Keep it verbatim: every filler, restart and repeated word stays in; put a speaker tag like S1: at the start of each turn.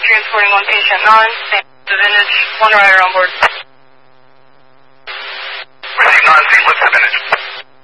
S1: transporting one patient non, the vintage, one rider on board.